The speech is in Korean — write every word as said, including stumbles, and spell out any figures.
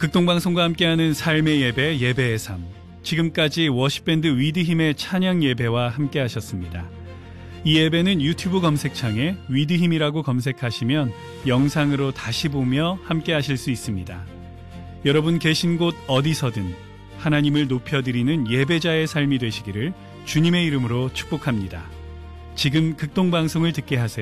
극동방송과 함께하는 삶의 예배, 예배의 삶. 지금까지 워십밴드 위드힘의 찬양 예배와 함께하셨습니다. 이 예배는 유튜브 검색창에 위드힘이라고 검색하시면 영상으로 다시 보며 함께하실 수 있습니다. 여러분 계신 곳 어디서든 하나님을 높여드리는 예배자의 삶이 되시기를 주님의 이름으로 축복합니다. 지금 극동방송을 듣게 하세요.